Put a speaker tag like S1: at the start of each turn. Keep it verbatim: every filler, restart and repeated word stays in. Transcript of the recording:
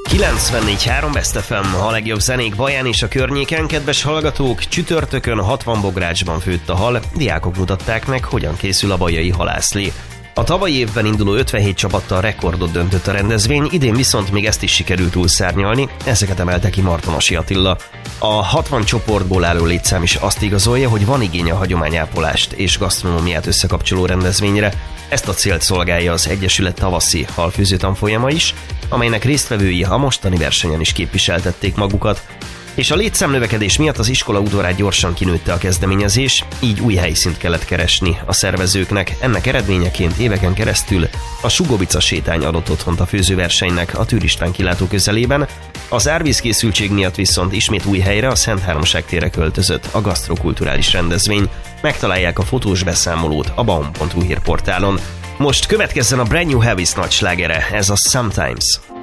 S1: kilencvennégy három Best ef em, a legjobb zenék Baján és a környéken. Kedves hallgatók, csütörtökön hatvan bográcsban főtt a hal, diákok mutatták meg, hogyan készül a bajai halászlé. A tavalyi évben induló ötvenhét csapattal rekordot döntött a rendezvény, idén viszont még ezt is sikerült túlszárnyalni, ezeket emelte ki Martonasi Attila. A hatvan csoportból álló létszám is azt igazolja, hogy van igény a hagyományápolást és gasztronómiát összekapcsoló rendezvényre. Ezt a célt szolgálja az Egyesület tavaszi halfőző tanfolyama is, amelynek résztvevői a mostani versenyen is képviseltették magukat. És a létszámnövekedés miatt az iskola udvarát gyorsan kinőtte a kezdeményezés, így új helyszínt kellett keresni a szervezőknek. Ennek eredményeként éveken keresztül a Sugovica sétány adott otthont a főzőversenynek a Tűr István kilátó közelében, az árvízkészültség miatt viszont ismét új helyre, a Szent Háromság térre költözött a gasztrokulturális rendezvény. Megtalálják a fotós beszámolót a baum pont hu hírportálon. Most következzen a Brand New Heavy's nagy slágere, ez a Sometimes.